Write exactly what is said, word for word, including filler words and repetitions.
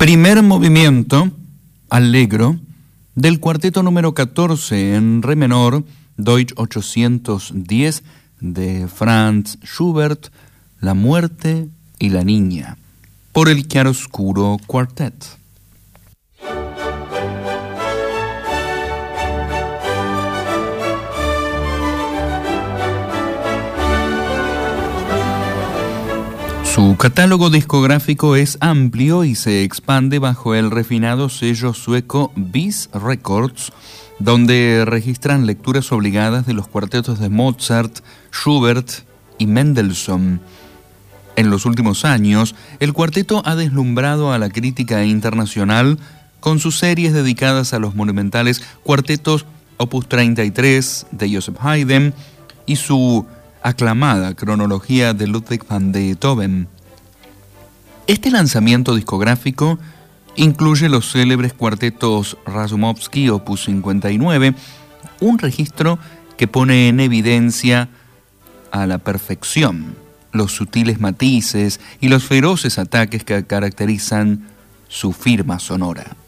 Primer movimiento, Allegro, del cuarteto número catorce en re menor, Deutsch ochocientos diez, de Franz Schubert, La muerte y la niña, por el Chiaroscuro Quartet. Su catálogo discográfico es amplio y se expande bajo el refinado sello sueco Bis Records, donde registran lecturas obligadas de los cuartetos de Mozart, Schubert y Mendelssohn. En los últimos años, el cuarteto ha deslumbrado a la crítica internacional con sus series dedicadas a los monumentales cuartetos Opus treinta y tres de Joseph Haydn y su aclamada cronología de Ludwig van Beethoven. Este lanzamiento discográfico incluye los célebres cuartetos Razumovsky Opus cincuenta y nueve, un registro que pone en evidencia a la perfección los sutiles matices y los feroces ataques que caracterizan su firma sonora.